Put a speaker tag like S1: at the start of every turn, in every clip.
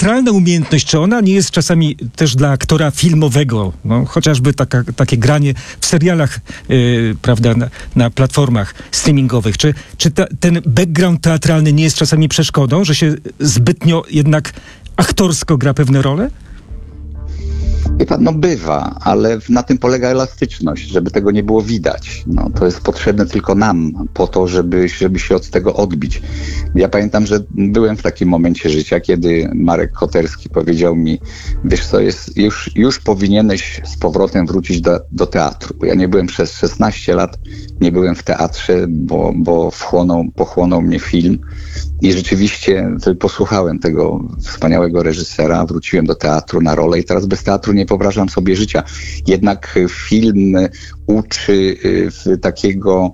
S1: teatralna umiejętność, czy ona nie jest czasami też dla aktora filmowego, no, chociażby takie granie w serialach, prawda, na platformach streamingowych, czy ten background teatralny nie jest czasami przeszkodą, że się zbytnio jednak aktorsko gra pewne role?
S2: Wie pan, no bywa, ale na tym polega elastyczność, żeby tego nie było widać. No, to jest potrzebne tylko nam po to, żeby się od tego odbić. Ja pamiętam, że byłem w takim momencie życia, kiedy Marek Koterski powiedział mi, wiesz co, już powinieneś z powrotem wrócić do teatru. Ja nie byłem przez 16 lat, nie byłem w teatrze, bo pochłonął mnie film. I rzeczywiście posłuchałem tego wspaniałego reżysera, wróciłem do teatru na rolę i teraz bez teatru nie wyobrażam sobie życia. Jednak film uczy takiego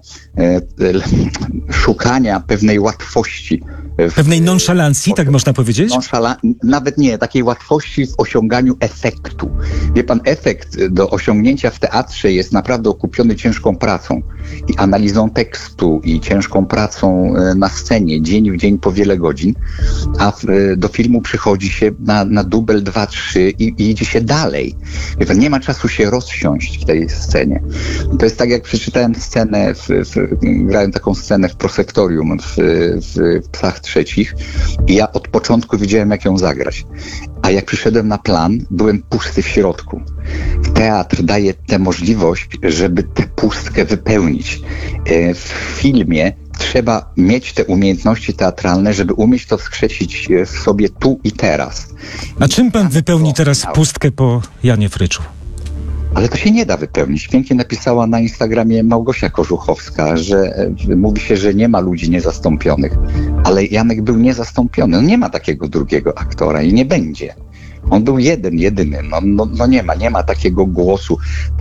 S2: szukania pewnej łatwości.
S1: Pewnej nonszalancji, tak można powiedzieć?
S2: Nawet nie, takiej łatwości w osiąganiu efektu. Wie pan, efekt do osiągnięcia w teatrze jest naprawdę okupiony ciężką pracą i analizą tekstu i ciężką pracą na scenie, dzień w dzień po wiele godzin, a do filmu przychodzi się na dubel 2, 3 i idzie się dalej. Wie pan, nie ma czasu się rozsiąść w tej scenie. To jest tak, jak przeczytałem scenę, grałem taką scenę w Prosektorium w Psach Trzecich i ja od początku wiedziałem, jak ją zagrać. A jak przyszedłem na plan, byłem pusty w środku. Teatr daje tę możliwość, żeby tę pustkę wypełnić. W filmie trzeba mieć te umiejętności teatralne, żeby umieć to wskrzesić w sobie tu i teraz.
S1: A czym pan wypełni teraz pustkę po Janie Fryczu?
S2: Ale to się nie da wypełnić. Pięknie napisała na Instagramie Małgosia Kożuchowska, że mówi się, że nie ma ludzi niezastąpionych, ale Janek był niezastąpiony. No nie ma takiego drugiego aktora i nie będzie. On był jedyny. No nie ma takiego głosu,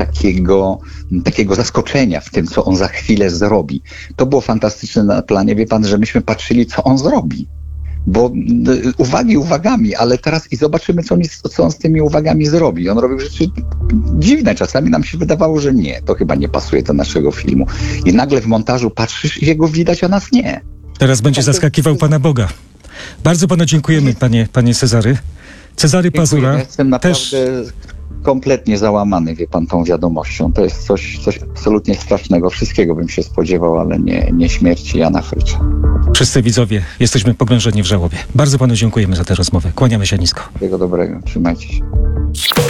S2: takiego zaskoczenia w tym, co on za chwilę zrobi. To było fantastyczne na planie, wie pan, że myśmy patrzyli, co on zrobi. Bo uwagi uwagami, ale teraz i zobaczymy, co on z tymi uwagami zrobi. On robił rzeczy dziwne. Czasami nam się wydawało, że nie, to chyba nie pasuje do naszego filmu. I nagle w montażu patrzysz i jego widać, a nas nie.
S1: Teraz będzie zaskakiwał Pana Boga. Bardzo Panu dziękujemy, panie Cezary. Cezary Pazura.
S2: Ja jestem naprawdę kompletnie załamany, wie pan, tą wiadomością. To jest coś absolutnie strasznego. Wszystkiego bym się spodziewał, ale nie śmierci Jana Frycza.
S1: Wszyscy widzowie jesteśmy pogrążeni w żałobie. Bardzo Panu dziękujemy za tę rozmowę. Kłaniamy się nisko.
S2: Wszystkiego dobrego. Trzymajcie się.